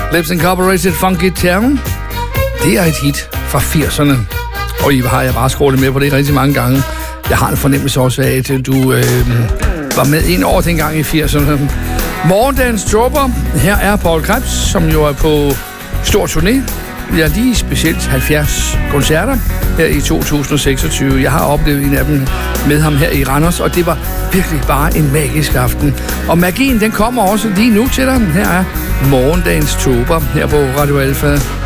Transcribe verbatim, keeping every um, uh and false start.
Lips Incorporated, Funky Town. Det er et hit fra firserne. Og I har jeg bare skålet med på det rigtig mange gange. Jeg har en fornemmelse også af, at du øh, var med en år dengang i firserne. Morgendagens Dråber. Her er Paul Krebs, som jo er på stor turné. Ja, lige specielt halvfjerds koncerter her i to tusind og seksogtyve. Jeg har oplevet en af dem med ham her i Randers, og det var virkelig bare en magisk aften. Og magien, den kommer også lige nu til dig. Her er Morgendagens Dråber her på Radio Alfa.